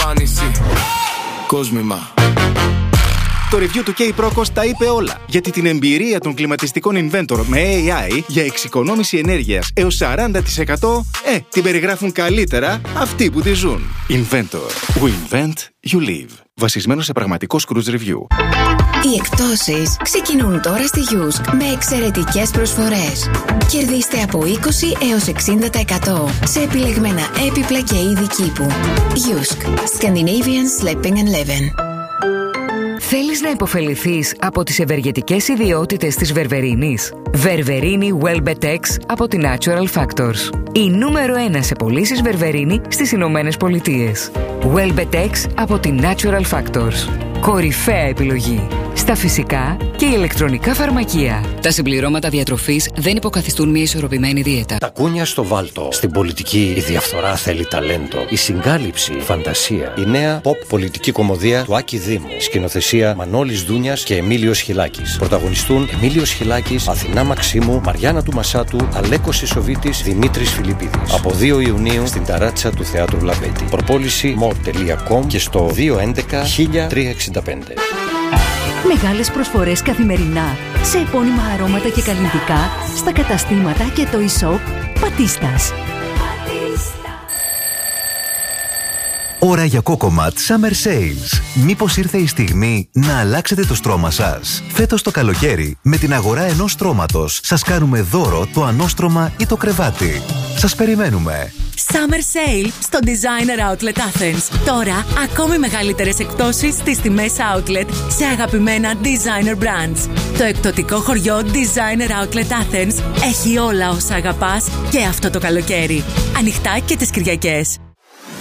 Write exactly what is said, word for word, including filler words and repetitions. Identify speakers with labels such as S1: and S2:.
S1: εμφάνιση. Κόσμημα.
S2: Το review του K-Procos τα είπε όλα. Γιατί την εμπειρία των κλιματιστικών Inventor με έι άι για εξοικονόμηση ενέργειας έως σαράντα τοις εκατό, ε, την περιγράφουν καλύτερα αυτοί που τη ζουν. Inventor. We invent, you live. Βασισμένο σε πραγματικό cruise review.
S3: Οι εκπτώσεις ξεκινούν τώρα στη Jysk με εξαιρετικές προσφορές. Κερδίστε από είκοσι έως εξήντα τοις εκατό σε επιλεγμένα έπιπλα και είδη κήπου. Jysk. Scandinavian Sleeping and Living.
S4: Θέλεις να υποφεληθείς από τις ευεργετικές ιδιότητες της βερβερίνης? Βερβερίνη Welbetex από τη Natural Factors. Η νούμερο ένα σε πωλήσεις βερβερίνη στις Ηνωμένες Πολιτείες. Welbetex από τη Natural Factors. Κορυφαία επιλογή στα φυσικά και ηλεκτρονικά φαρμακεία.
S5: Τα συμπληρώματα διατροφής δεν υποκαθιστούν μια ισορροπημένη δίαιτα.
S6: Τα κούνια στο βάλτο. Στην πολιτική η διαφθορά θέλει ταλέντο. Η συγκάλυψη, φαντασία. Η νέα pop πολιτική κομμωδία του Άκη Δήμου. Σκηνοθεσία Μανώλης Δούνιας και Εμίλιος Χιλάκης. Πρωταγωνιστούν Εμίλιος Χιλάκης, Αθηνά Μαξίμου, Μαριάννα του Μασάτου, Αλέκος Ισοβίτης, Δημήτρης Φιλιππίδης. Από δύο Ιουνίου στην ταράτσα του Θεάτρου Λαμπέτη. Προπόληση μο τελεία κομ και στο δύο έντεκα χίλια τριακόσια εξήντα πέντε.
S7: Μεγάλες προσφορές καθημερινά σε επώνυμα αρώματα και καλλιτικά στα καταστήματα και το e-shop Πατίστας.
S8: Ώρα για Cocomat Summer Sales. Μήπως ήρθε η στιγμή να αλλάξετε το στρώμα σας? Φέτος το καλοκαίρι, με την αγορά ενός στρώματος, σας κάνουμε δώρο το ανώστρωμα ή το κρεβάτι. Σας περιμένουμε.
S9: Summer Sale στο Designer Outlet Athens. Τώρα, ακόμη μεγαλύτερες εκπτώσεις στις τιμές outlet σε αγαπημένα designer brands. Το εκπτωτικό χωριό Designer Outlet Athens έχει όλα όσα αγαπάς και αυτό το καλοκαίρι. Ανοιχτά και τις Κυριακές.